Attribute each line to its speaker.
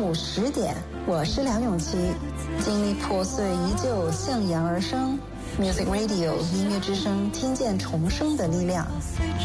Speaker 1: 午10点，我是梁咏琪。经历破碎，依旧向阳而生。Music Radio 音乐之声，听见重生的力量。